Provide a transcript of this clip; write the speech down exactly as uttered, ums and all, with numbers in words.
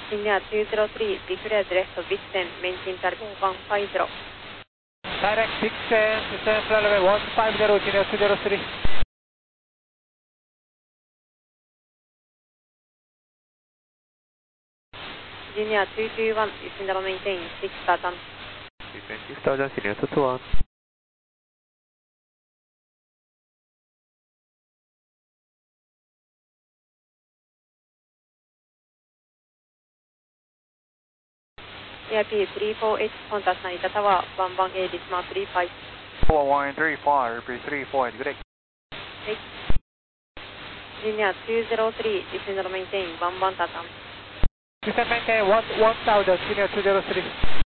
Linear two zero three, declared left of Vixen, maintain target one five zero. Direct Vixen, descent runway one five zero, Linear two zero three. Linear two two one, descend and maintain six thousand. Descend six thousand, Linear two two one. A I P three four eight, contact Narita Tower, one one eight, decimal three five. four one three five, repeat three four eight, good day. eight. Linear two zero three, descend and maintain one one thousand. Descend maintain one thousand, Linear two zero three.